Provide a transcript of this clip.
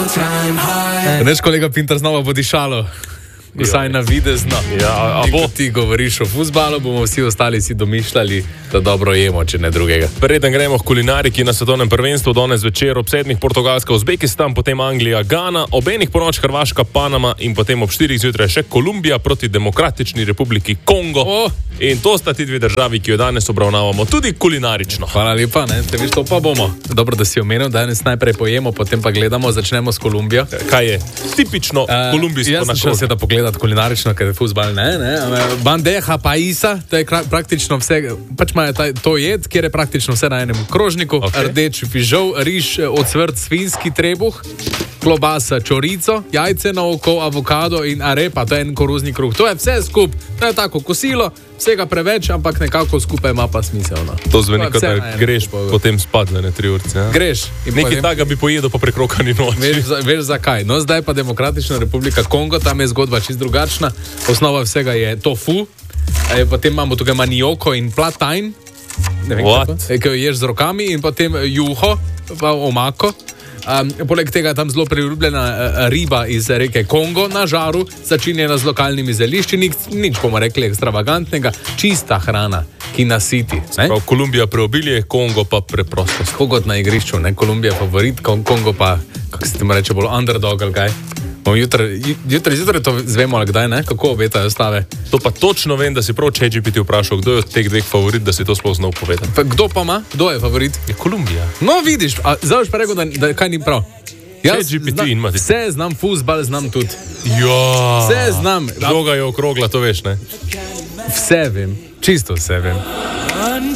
Veš, kolega Pintar znova bo dišalo. Vsaj na videzno. Ja, bo ti govoriš o fuzbalu, bomo vsi ostali si domišljali, da dobro jemo, če ne drugega. Preden gremo k kulinariki na svetovnem prvenstvu, danes večer ob 7. Portugalska, Uzbekistan, potem Anglija, Gana, ob 1. ponoči Hrvaška, Panama in potem ob 4. zjutraj še Kolumbija proti Demokratični republiki Kongo. In to sta ti dve državi, ki jo danes obravnavamo tudi kulinarično. Hvala lepa, ne? Te viš, to pa bomo. Dobro, da si omenil, danes najprej pojemo, potem pa gledamo, začnemo s Kolumbijo. Kaj je? Tipično kolumbijsko na šel se da pogledati kulinarično, ker je fuzbal, ne? Bandeja paisa, to je praktično vse, pač ima to jed, kjer je praktično vse na enem krožniku, rdeč fižol, riž, ocvrt, svinjski trebuh, klobasa, čorico, jajce na oko, avokado in arepa, to je en koruzni kruh. To je vse skup, to je tako kosilo, vsega preveč, ampak nekako skupaj ima pa smiselno. To zveni, kot da greš potem spadle, ne 3 urce. Ja? Greš. Nekaj takega bi pojedel po prekrokani noči. Veš zakaj? No, zdaj pa Demokratična republika Kongo, tam je zgodba čist drugačna. Osnova vsega je tofu, potem imamo tukaj manioko in platajn, ne vem kako, ki jo ješ z rokami, in potem juho, pa omako. Poleg tega je tam zelo priljubljena riba iz reke Kongo na žaru, začinjena z lokalnimi zelišči, nič bomo rekli ekstravagantnega, čista hrana, ki nasiti. Kolumbija preobilje, Kongo pa preprostost. Kot na igrišču, ne? Kolumbija favorit, Kongo pa, kako se temu reče, bolj underdog ali kaj. Jutri zjutraj to zvemo, ali kdaj, ne? Kako obetajo stave? To pa točno vem, da si prav ChatGPT vprašal, kdo je od teh dveh favorit, da si to sploh znal povedati. Kdo pa ima? Kdo je favorit? Je Kolumbija. No, vidiš, zdaj boš pa rekel, da kaj ni prav. ChatGPT in mati. Vse znam, fuzbal znam tudi. Ja. Vse znam. Žoga je okrogla, to veš, ne? Vse vem, čisto vse vem.